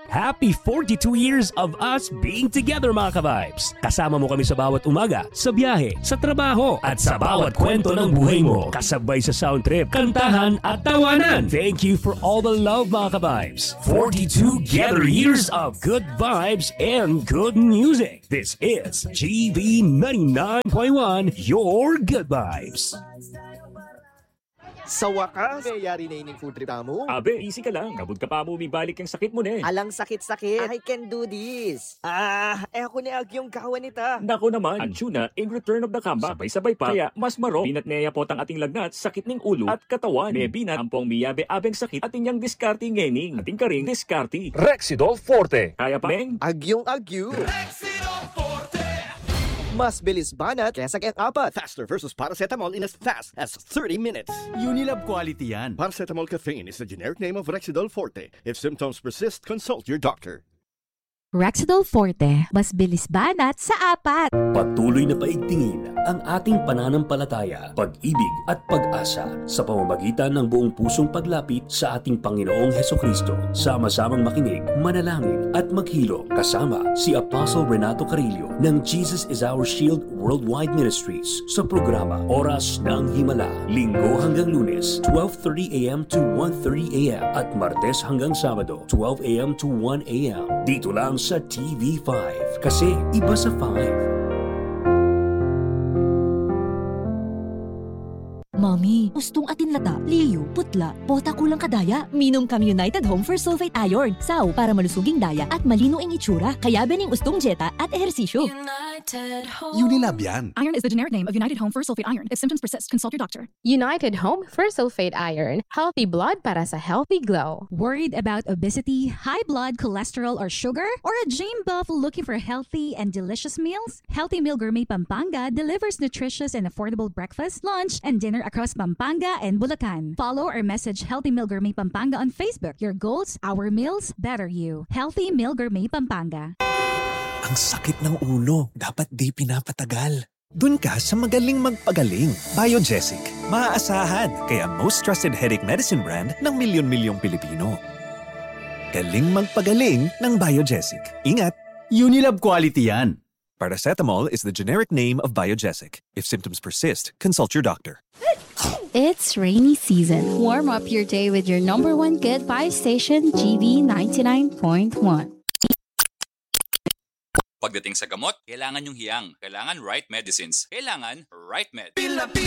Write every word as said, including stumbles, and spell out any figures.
Happy forty-two years of us being together, mga ka-vibes. Kasama mo kami sa bawat umaga, sa biyahe, sa trabaho, at sa bawat kwento ng buhay mo. Kasabay sa sound trip, kantahan at tawanan. Thank you for all the love, mga ka-vibes. forty-two together years of good vibes and good music. This is G V ninety-nine point one, your good vibes. Sa wakas, mayayari na ining food trip mo. Abe, easy ka lang. Kabud ka pa mo umibalik ang sakit mo na eh. Alang sakit-sakit. I can do this. Ah, eh ako ni Agyong kawan nita. Nako naman, ang tuna in return of the comeback. Sabay-sabay pa. Kaya mas maro, binat niya po ang ating lagnat, sakit ng ulo at katawan. May binat ang pong miyabe-abeng sakit at inyang diskarte ngening. Ating karing diskarte. Rexidol Forte. Kaya pa, Meng? Agyong Agyo. Rexidol Forte. Mas bilis banat kesa kaya apat. Faster versus paracetamol in as fast as thirty minutes. Unilab quality yan. Paracetamol caffeine is the generic name of Rexidol Forte. If symptoms persist, consult your doctor. Rexidol Forte, mas bilis banat sa apat. Patuloy na paigtingin ang ating pananampalataya, pag-ibig at pag-asa sa pamamagitan ng buong pusong paglapit sa ating Panginoong Hesukristo. Sama-samang makinig, manalangin at maghilo kasama si Apostle Renato Carillo ng Jesus is Our Shield Worldwide Ministries sa programa Oras ng Himala, Linggo hanggang Lunes, twelve thirty a.m. to one thirty a.m. at Martes hanggang Sabado, twelve a.m. to one a.m. Dito lang sa T V five kasi iba sa five. Mami, gustong atin lata, liyo, putla, bota kulang kadaya. Minom kami United Home for Sulfate Iron. Saw para malusuging daya at malino ang itsura. Kaya bening ustong jeta at ehersisyo. United Home. Unilab yan. Iron is the generic name of United Home for Sulfate Iron. If symptoms persist, consult your doctor. United Home for Sulfate Iron. Healthy blood para sa healthy glow. Worried about obesity, high blood cholesterol or sugar? Or a gym buff looking for healthy and delicious meals? Healthy Meal Gourmet Pampanga delivers nutritious and affordable breakfast, lunch, and dinner across Pampanga and Bulacan. Follow or message Healthy Meal Gourmet Pampanga on Facebook. Your goals, our meals, better you. Healthy Meal Gourmet Pampanga. Ang sakit ng ulo, dapat di pinapatagal. Dun ka sa magaling magpagaling. Biogesic. Maaasahan, kaya most trusted headache medicine brand ng milyon-milyong Pilipino. Galing magpagaling ng Biogesic. Ingat! Unilab quality yan. Paracetamol is the generic name of Biogesic. If symptoms persist, consult your doctor. It's rainy season. Warm up your day with your number one good vibe station, G V ninety-nine point one. Pagdating sa gamot, kailangan yung hiyang. Kailangan right medicines. Kailangan right med.